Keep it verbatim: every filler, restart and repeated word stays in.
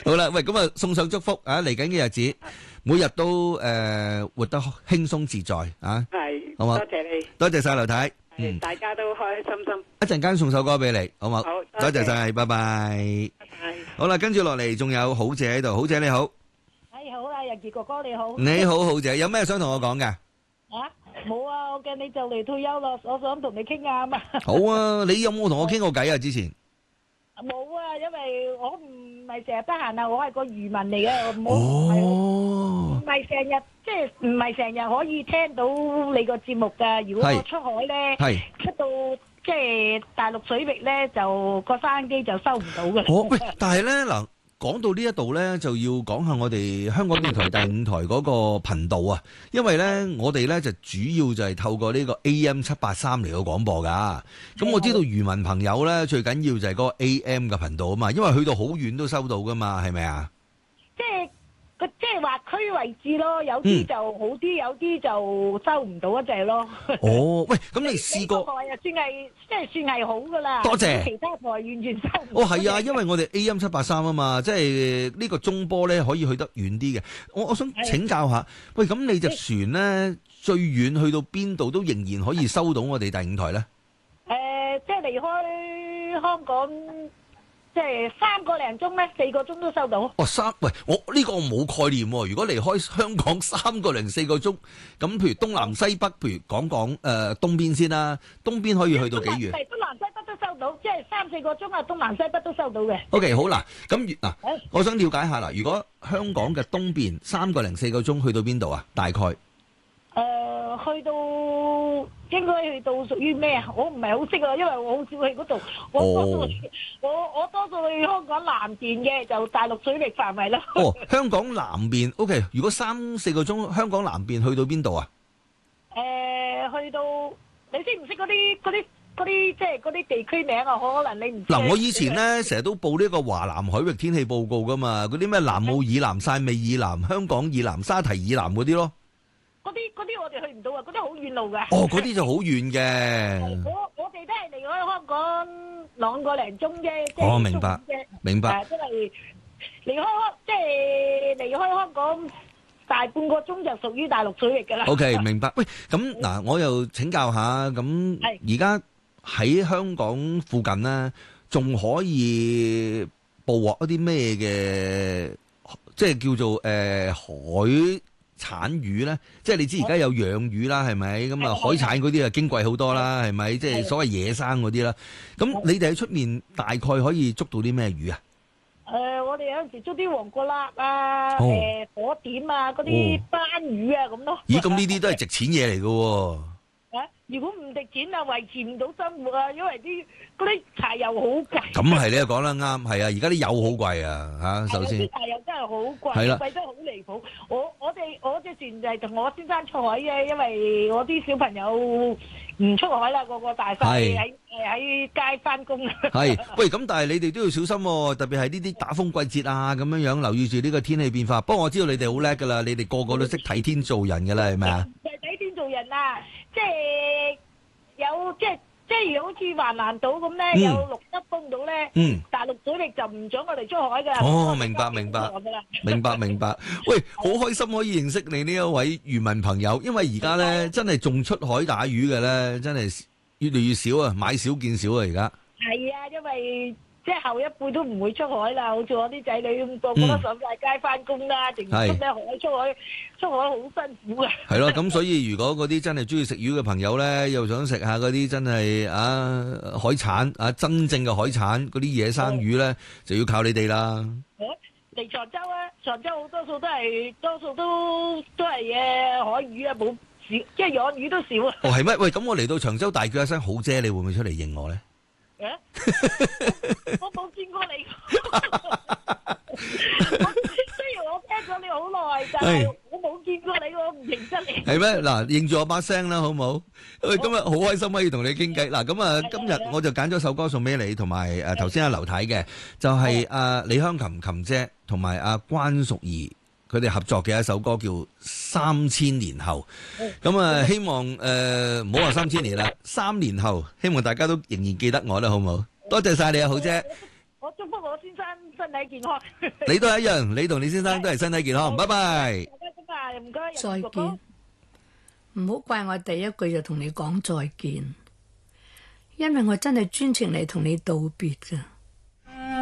好啦，喂，咁啊送上祝福啊！嚟緊嘅日子，每日都誒活得輕鬆自在啊！ 係， 好嘛？ 多謝你， 多謝晒劉太。 嗯，大家都開開心心。 一陣間送首歌俾你，好冇？ 好， 多謝晒，拜拜。 拜拜。 好啦，跟住落嚟仲有好姐喺度，好姐你好。 係好啊，日傑哥哥你好。 你好，好姐，有咩想同我講㗎？ 啊，冇啊，我見你就嚟退休咯，我想同你傾下啊嘛。 好啊，你有冇同我傾過偈啊？之前？ 冇啊，因為我唔係成日得閒啊，我係個漁民嚟嘅，我冇哦， 唔係成日，即係唔係成日可以聽到你個節目噶。如果我出海咧， 係出到即係大陸水域咧，就個收音機就收唔到噶啦。 哦，喂，但係咧嗱。講到呢一度呢，就要講下我哋香港電台第五台嗰個頻道啊，因為呢，我哋呢就主要就係透過呢個 A M 七八三嚟個廣播噶。咁我知道漁民朋友呢，最緊要就係嗰個 A M 嘅頻道啊嘛，因為去到好遠都收到噶嘛，係咪啊？ 即係個即係劃區位置咯，有啲就好啲，有啲就收唔到一隻咯。 哦，喂，咁你試過？ 台啊，算係即係算係好噶啦。 多謝。 其他台完全收唔到。 哦，係啊，因為我哋 A M 七八三啊嘛，即係呢個中波咧可以去得遠啲嘅。我我想請教下，喂，咁你隻船咧最遠去到邊度都仍然可以收到我哋第五台咧？ 誒，即係離開香港。即係三個零鐘咧，四個鐘都收到。 哦，三喂，我呢個我冇概念喎。如果離開香港三個零四個鐘，咁譬如東南西北，譬如講講誒東邊先啦，東邊可以去到幾遠？ 係東南西北都收到，即係三四個鐘啊，東南西北都收到嘅。 O K，好啦，咁嗱，我想了解下啦。如果香港嘅東邊三個零四個鐘去到邊度啊？大概？ 誒，去到應該去到屬於咩啊？我唔係好識啊，因為我好少去嗰度。我多數我我多數去香港南邊嘅，就大陸水域範圍啦。 哦，香港南邊 O K。如果三四個鐘，香港南邊去到邊度啊？ 誒，去到你識唔識嗰啲嗰啲嗰啲即係嗰啲地區名啊？可能你唔知。 嗱，我以前咧成日都報呢個華南海域天氣報告噶嘛，嗰啲咩南澳以南、汕尾以南、香港以南、沙堤以南嗰啲咯。 嗰啲嗰啲我哋去唔到啊，嗰啲好遠路㗎。 哦，嗰啲就好遠嘅。 我我哋都係離開香港兩個零鐘啫，即係哦，明白，明白。 即係離開即係離開香港大半個鐘就屬於大陸水域㗎啦。 O K，明白。喂，咁嗱，我又請教下，咁而家喺香港附近咧，仲可以捕獲一啲咩嘅，即係叫做誒海產魚咧，即係你知而家有養魚啦，係咪？咁啊，海產嗰啲啊，矜貴好多啦，係咪？即係所謂野生嗰啲啦。咁你哋喺出面大概可以捉到啲咩魚啊？ 誒，我哋有陣時捉啲黃瓜乸啊，誒火點啊，嗰啲斑魚啊咁咯。 咦，咁呢啲都係值錢嘢嚟㗎喎。 啊！如果唔值錢啊，維持唔到生活啊，因為啲嗰啲柴油好貴。 咁係你又講得啱，係啊！而家啲油好貴啊，嚇首先。 啲柴油真係好貴， 係啦， 貴得好離譜。我我哋我隻船就係同我先生出海嘅，因為我啲小朋友唔出海啦，個個大晒喺誒喺街翻工。 係，喂，咁但係你哋都要小心喎，特別係呢啲打風季節啊，咁樣樣留意住呢個天氣變化。不過我知道你哋好叻㗎啦，你哋個個都識睇天做人㗎啦，係咪啊？ 就係睇天做人啊！即係有即係即係好似橫瀾島咁咧，有綠色風島咧， 嗯， 大陸水域就唔准我哋出海㗎。 哦，明白明白，明白明白。喂，好開心可以認識你呢一位漁民朋友，因為而家咧真係仲出海打魚嘅咧，真係越嚟越少啊，買少見少啊，而家。係啊，因為。即係後一輩都唔會出海啦，好似我啲仔女咁，個個都上晒街翻工啦，淨係出咩海出海，出海好辛苦啊！ 係咯，咁所以如果嗰啲真係中意食魚嘅朋友咧，又想食下嗰啲真係啊海產啊真正嘅海產嗰啲野生魚咧，就要靠你哋啦。 嚟長洲啊，長洲好多數都係多數都都係嘅海魚啊，冇少即係養魚都少啊。 哦，係咩？喂，咁我嚟到長洲大叫一聲好姐，你會唔會出嚟認我咧？ 誒，我冇見過你。雖然我聽咗你好耐，但係我冇見過你，我唔認得你。係咩？嗱，認住我把聲啦，好唔好？喂，今日好開心可以同你傾偈。嗱，咁啊，今日我就揀咗首歌送俾你，同埋誒頭先阿劉太嘅，就係阿李香琴琴姐同埋阿關淑怡佢哋合作嘅一首歌叫《三千年後》。咁啊，希望誒唔好話三千年啦，三年後，希望大家都仍然記得我啦，好唔好？多謝晒你啊，好姐。 我祝福我先生身體健康。 你都係一樣，你同你先生都係身體健康。拜拜。 唔該， 再見。唔好怪我第一句就同你講再見，因為我真係專程嚟同你道別㗎。